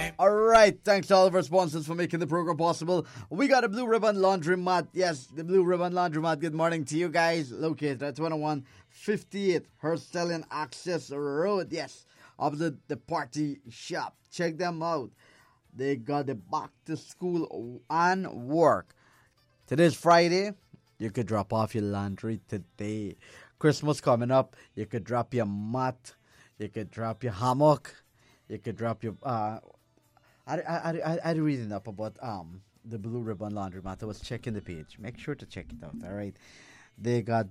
All right, thanks to all of our sponsors for making the program possible. We got a Blue Ribbon Laundromat. Yes, the Blue Ribbon Laundromat. Good morning to you guys. Located at 2158 Herstellan Access Road. Yes, opposite the party shop. Check them out. They got the back to school and work. Today's Friday. You could drop off your laundry today. Christmas coming up. You could drop your mat. You could drop your hammock. You could drop your I reading up about the Blue Ribbon Laundromat. I was checking the page. Make sure to check it out. All right, they got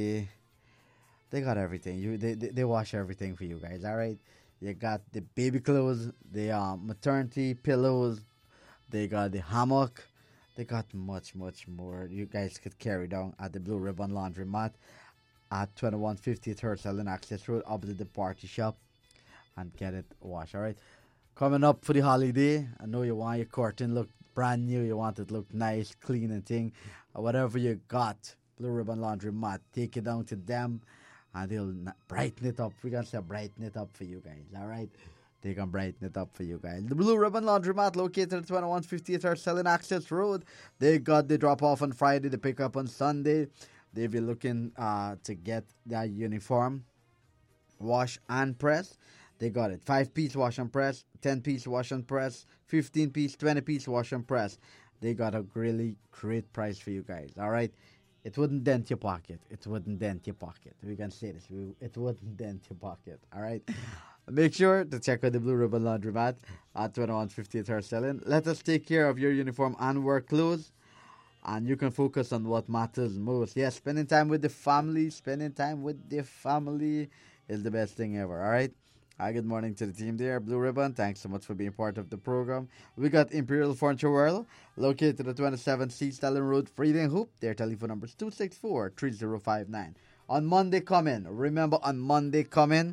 everything. They wash everything for you guys. All right, you got the baby clothes, the maternity pillows. They got the hammock. They got much more. You guys could carry down at the Blue Ribbon Laundromat at 2150 Herstellan Access Road, opposite the party shop, and get it washed. All right. Coming up for the holiday, I know you want your curtain look brand new, you want it to look nice, clean and thing. Whatever you got, Blue Ribbon Laundromat, take it down to them and they'll brighten it up. We're going to say brighten it up for you guys, all right? They can brighten it up for you guys. The Blue Ribbon Laundromat located at 2158 Herstellan Access Road. They got the drop off on Friday, the pick up on Sunday. They'll be looking to get their uniform wash and press. They got it. 5-piece wash and press, 10-piece wash and press, 15-piece, 20-piece wash and press. They got a really great price for you guys. All right? It wouldn't dent your pocket. It wouldn't dent your pocket. We can say this. It wouldn't dent your pocket. All right? Make sure to check out the Blue Ribbon Laundromat at 2150 Herstellan. Let us take care of your uniform and work clothes. And you can focus on what matters most. Yes, spending time with the family. Spending time with the family is the best thing ever. All right? Hi, good morning to the team there. Blue Ribbon, thanks so much for being part of the program. We got Imperial Furniture World, located at 27C Stalin Road, Freedom Hoop. Their telephone number is 264-3059. On Monday coming, remember on Monday coming,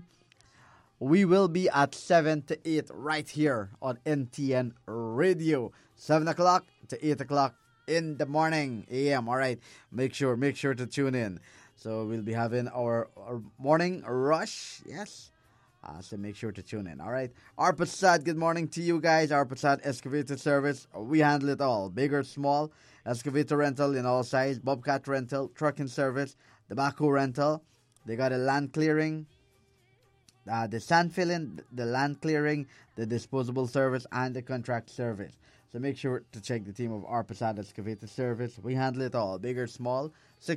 we will be at 7 to 8 right here on NTN Radio. 7 o'clock to 8 o'clock in the morning, AM. All right, make sure to tune in. So we'll be having our morning rush, yes. So make sure to tune in, all right? Our Passat, good morning to you guys. Our Passat excavator service, we handle it all. Big or small, excavator rental in all size, bobcat rental, trucking service, the backhoe rental. They got a land clearing, the sand filling, the land clearing, the disposable service, and the contract service. So make sure to check the team of our Passat excavator service. We handle it all, big or small,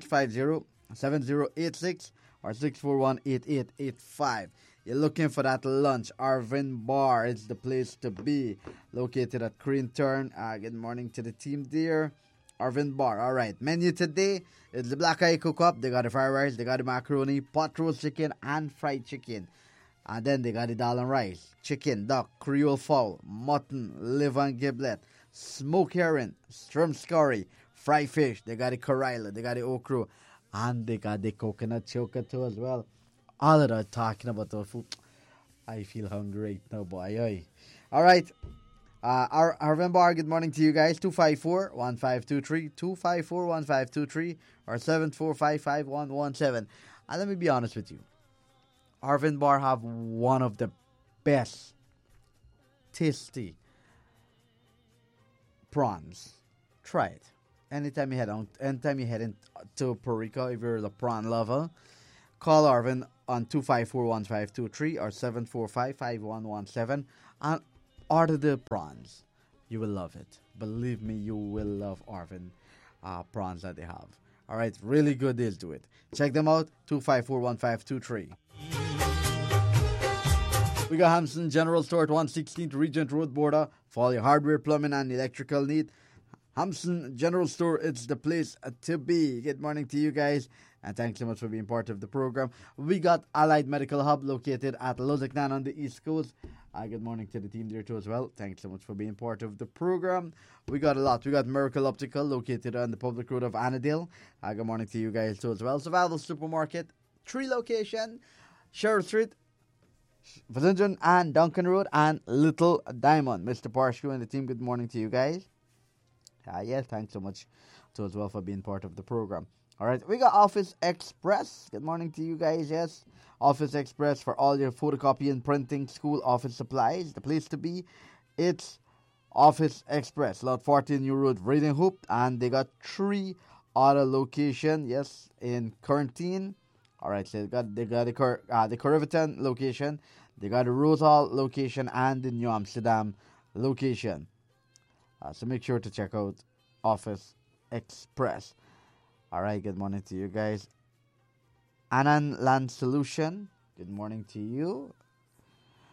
650-7086 or 641-8885. You're looking for that lunch. Arvin Bar is the place to be. Located at Crane Turn. Good morning to the team there. Arvin Bar. All right. Menu today is the black eye cook-up. They got the fried rice. They got the macaroni, pot roast chicken, and fried chicken. And then they got the dal and rice. Chicken, duck, Creole fowl, mutton, liver and giblet, smoked herring, shrimp scurry, fried fish. They got the corilla. They got the okra. And they got the coconut choker too as well. All of that talking about the food. I feel hungry right now, boy. Oy. All right. Arvin Bar, good morning to you guys. 254-1523, 254-1523, or 7455-117. And let me be honest with you. Arvin Bar have one of the best tasty prawns. Try it. Anytime you head into Puerto Rico, if you're the prawn lover, call Arvin on 254-1523 or 745-5117 and order the prawns. You will love it. Believe me, you will love Arvin prawns that they have. All right, really good deals to it. Check them out, 254-1523. We got Hampson General Store at 116th Regent Road border for all your hardware, plumbing, and electrical need. Hampson General Store, it's the place to be. Good morning to you guys, and thanks so much for being part of the program. We got Allied Medical Hub located at Lozignan on the East Coast. Good morning to the team there too as well. Thanks so much for being part of the program. We got a lot. We got Miracle Optical located on the public road of Annandale. Good morning to you guys too as well. Survival Supermarket, 3 location, Sherrill Street, Valentin and Duncan Road, and Little Diamond. Mr. Parshu and the team, good morning to you guys. Thanks so much too as well for being part of the program. All right, we got Office Express. Good morning to you guys. Yes, Office Express for all your photocopy and printing, school office supplies. The place to be It's Office Express, lot 14 New Road, Reading Hoop, and they got 3 other location. Yes, in Quarantine. All right, so they got the Corriverton location, they got the Rose Hall location, and the New Amsterdam location. So make sure to check out Office Express. All right, good morning to you guys. Anan Land Solution, good morning to you.